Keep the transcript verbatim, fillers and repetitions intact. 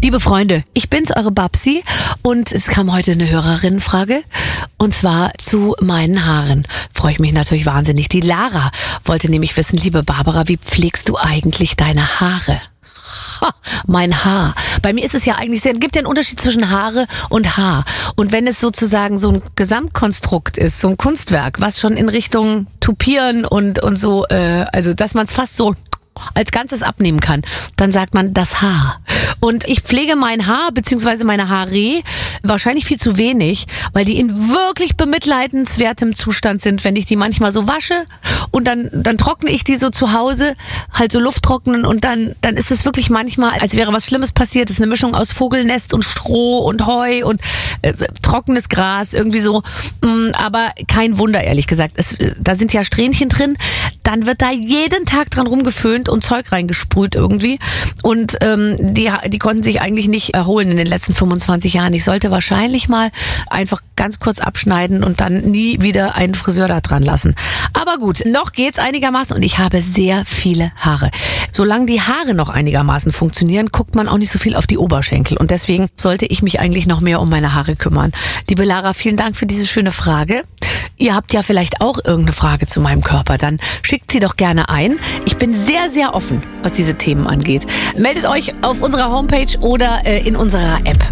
Liebe Freunde, ich bin's, eure Babsi, und es kam heute eine Hörerinnenfrage und zwar zu meinen Haaren. Freue ich mich natürlich wahnsinnig. Die Lara wollte nämlich wissen, liebe Barbara, wie pflegst du eigentlich deine Haare? Ha, mein Haar. Bei mir ist es ja eigentlich sehr, gibt ja einen Unterschied zwischen Haare und Haar. Und wenn es sozusagen so ein Gesamtkonstrukt ist, so ein Kunstwerk, was schon in Richtung Tupieren und, und so, äh, also dass man es fast so als Ganzes abnehmen kann, dann sagt man das Haar. Und ich pflege mein Haar bzw. meine Haare wahrscheinlich viel zu wenig, weil die in wirklich bemitleidenswertem Zustand sind, wenn ich die manchmal so wasche und dann dann trockne ich die so zu Hause, halt so Luft trocknen, und dann dann ist es wirklich manchmal, als wäre was Schlimmes passiert. Es ist eine Mischung aus Vogelnest und Stroh und Heu und äh, trockenes Gras, irgendwie so. Aber kein Wunder, ehrlich gesagt. Es, da sind ja Strähnchen drin, dann wird da jeden Tag dran rumgeföhnt und Zeug reingesprüht irgendwie. Und ähm, die, die konnten sich eigentlich nicht erholen in den letzten fünfundzwanzig Jahren. Ich sollte wahrscheinlich mal einfach ganz kurz abschneiden und dann nie wieder einen Friseur da dran lassen. Aber gut, noch geht's einigermaßen und ich habe sehr viele Haare. Solange die Haare noch einigermaßen funktionieren, guckt man auch nicht so viel auf die Oberschenkel. Und deswegen sollte ich mich eigentlich noch mehr um meine Haare kümmern. Liebe Lara, vielen Dank für diese schöne Frage. Ihr habt ja vielleicht auch irgendeine Frage zu meinem Körper, dann schickt sie doch gerne ein. Ich bin sehr, sehr offen, was diese Themen angeht. Meldet euch auf unserer Homepage oder äh, in unserer App.